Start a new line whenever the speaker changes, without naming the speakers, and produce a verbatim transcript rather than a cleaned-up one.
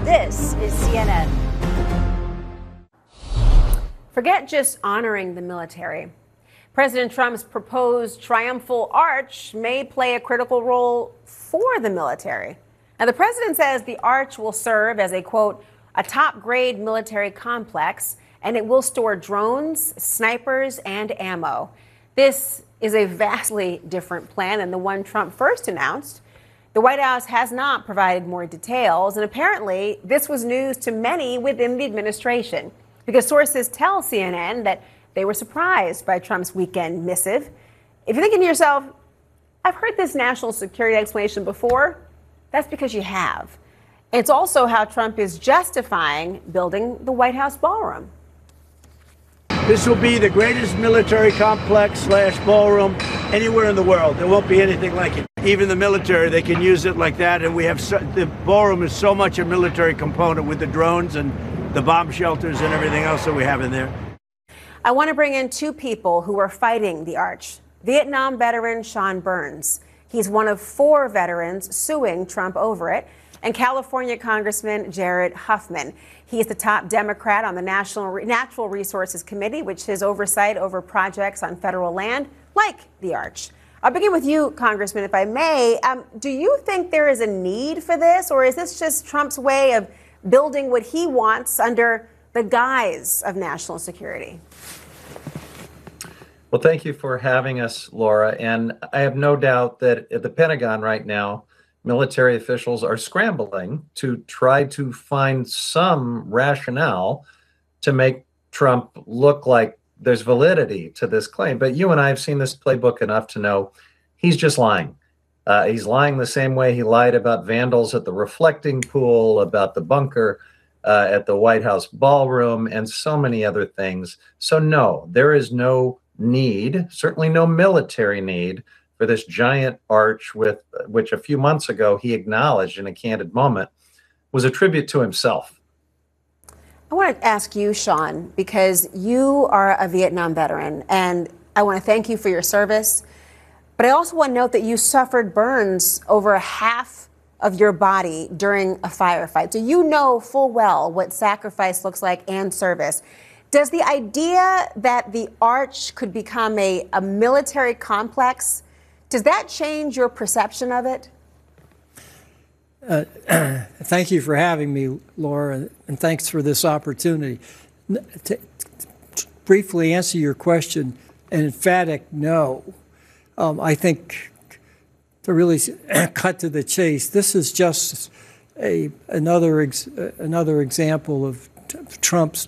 This is C N N. Forget just honoring the military. President Trump's proposed triumphal arch may play a critical role for the military. Now, the president says the arch will serve as a, quote, a top-grade military complex, and it will store drones, snipers, and ammo. This is a vastly different plan than the one Trump first announced. The White House has not provided more details, and apparently this was news to many within the administration, because sources tell C N N that they were surprised by Trump's weekend missive. If you're thinking to yourself, I've heard this national security explanation before, that's because you have. And it's also how Trump is justifying building the White House ballroom.
This will be the greatest military complex slash ballroom anywhere in the world. There won't be anything like it. Even the military, they can use it like that. And we have so, the ballroom is so much a military component with the drones and the bomb shelters and everything else that we have in there.
I want to bring in two people who are fighting the arch. Vietnam veteran Sean Burns. He's one of four veterans suing Trump over it. And California Congressman Jared Huffman. He is the top Democrat on the National Natural Resources Committee, which has oversight over projects on federal land like the arch. I'll begin with you, Congressman, if I may. Um, do you think there is a need for this, or is this just Trump's way of building what he wants under the guise of national security?
Well, thank you for having us, Laura. And I have no doubt that at the Pentagon right now, military officials are scrambling to try to find some rationale to make Trump look like there's validity to this claim. But you and I have seen this playbook enough to know he's just lying. Uh, he's lying the same way he lied about vandals at the reflecting pool, about the bunker uh, at the White House ballroom, and so many other things. So no, there is no need, certainly no military need, for this giant arch, with which a few months ago he acknowledged in a candid moment was a tribute to himself.
I want to ask you, Sean, because you are a Vietnam veteran, and I want to thank you for your service. But I also want to note that you suffered burns over half of your body during a firefight. So you know full well what sacrifice looks like and service. Does the idea that the arch could become a, a military complex, does that change your perception of it?
Uh, thank you for having me, Laura, and thanks for this opportunity. To, to briefly answer your question, an emphatic no. Um, I think to really cut to the chase, this is just a another ex, another example of Trump's